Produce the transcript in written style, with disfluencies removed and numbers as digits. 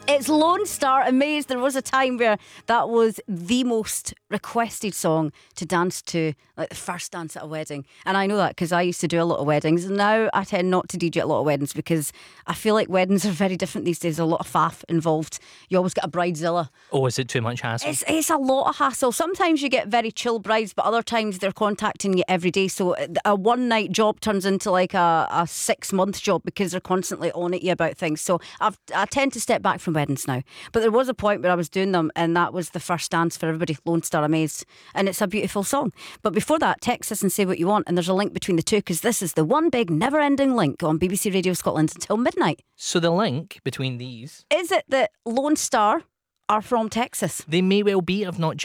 It's Lone Star Amaze. There was a time where that was the most requested song to dance to, like the first dance at a wedding. And I know that because I used to do a lot of weddings. And now I tend not to DJ at a lot of weddings because I feel like weddings are very different these days. There's a lot of faff involved. You always get a bridezilla. Oh, is it too much hassle? It's a lot of hassle. Sometimes you get very chill brides, but other times they're contacting you every day. So a one-night job turns into like a 6-month job because they're constantly on at you about things. So I tend to step back from weddings now. But there was a point where I was doing them and that was the first dance for everybody, Lone Star Amaze. And it's a beautiful song. But before that, text us and say what you want. And there's a link between the two because this is the one big never-ending link on BBC Radio Scotland until midnight. So the link between these... Is it that Lone Star are from Texas? They may well be. I've not checked